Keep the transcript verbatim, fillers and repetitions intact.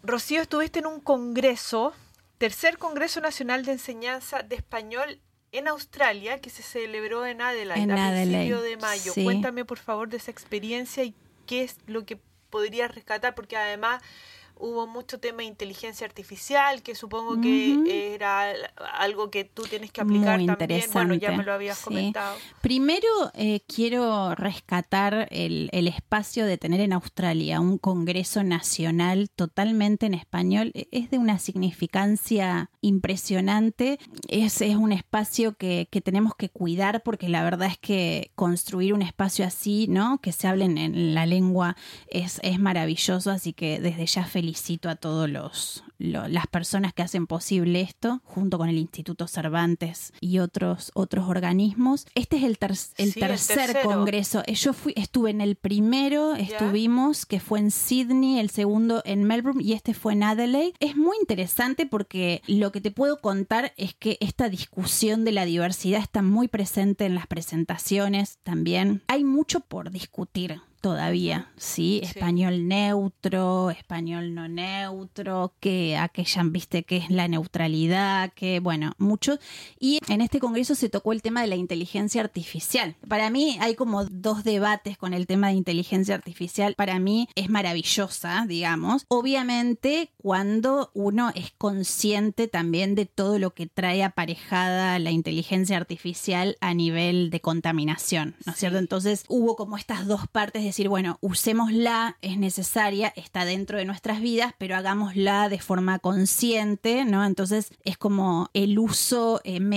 Rocío, estuviste en un congreso, tercer Congreso Nacional de Enseñanza de Español en Australia, que se celebró en Adelaide en a Adelaide, principios de mayo. Sí. Cuéntame, por favor, de esa experiencia y qué es lo que podrías rescatar, porque además hubo mucho tema de inteligencia artificial, que supongo uh-huh. que era algo que tú tienes que aplicar Muy también. Bueno, ya me lo habías sí. comentado. Primero, eh, quiero rescatar el, el espacio de tener en Australia un congreso nacional totalmente en español. Es de una significancia impresionante. Es, es un espacio que, que tenemos que cuidar, porque la verdad es que construir un espacio así, ¿no?, que se hable en, en la lengua es, es maravilloso. Así que desde ya feliz Felicito a todos los, los las personas que hacen posible esto, junto con el Instituto Cervantes y otros otros organismos. Este es el, ter, el, sí, tercer el congreso. Yo fui, estuve en el primero, ¿Ya? estuvimos, que fue en Sydney, el segundo en Melbourne y este fue en Adelaide. Es muy interesante porque lo que te puedo contar es que esta discusión de la diversidad está muy presente en las presentaciones también. Hay mucho por discutir todavía, ¿sí? sí. Español neutro, español no neutro, que aquella, viste, que es la neutralidad, que bueno, mucho. Y en este congreso se tocó el tema de la inteligencia artificial. Para mí hay como dos debates con el tema de inteligencia artificial. Para mí es maravillosa, digamos. Obviamente cuando uno es consciente también de todo lo que trae aparejada la inteligencia artificial a nivel de contaminación, ¿no es sí. cierto? Entonces hubo como estas dos partes, decir, bueno, usémosla, es necesaria, está dentro de nuestras vidas, pero hagámosla de forma consciente, ¿no? Entonces es como el uso eh,